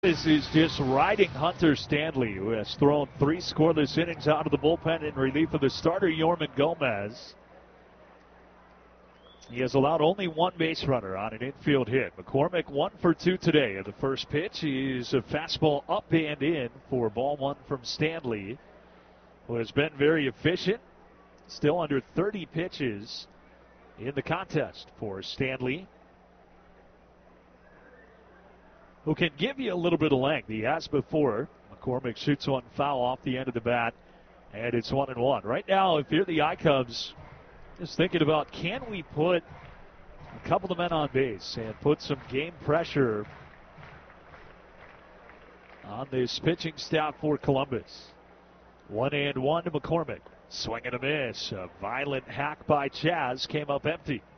This is just riding Hunter Stanley, who has thrown 3 scoreless innings out of the bullpen in relief of the starter, Yorman Gomez. He has allowed only 1 base runner on an infield hit. McCormick 1 for 2 today. At the first pitch, he's a fastball up and in for ball 1 from Stanley, who has been very efficient. Still under 30 pitches in the contest for Stanley, who can give you a little bit of length. He has before. McCormick shoots one foul off the end of the bat, and it's 1-1. Right now, if you're the iCubs, just thinking about, can we put a couple of men on base and put some game pressure on this pitching staff for Columbus? 1-1 to McCormick. Swing and a miss. A violent hack by Chas came up empty.